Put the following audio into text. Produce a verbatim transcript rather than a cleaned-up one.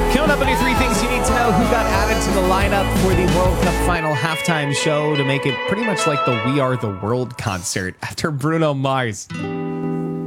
Coming up on your three things you need to know: who got added to the lineup for the World Cup final halftime show to make it pretty much like the We Are the World concert after Bruno Mars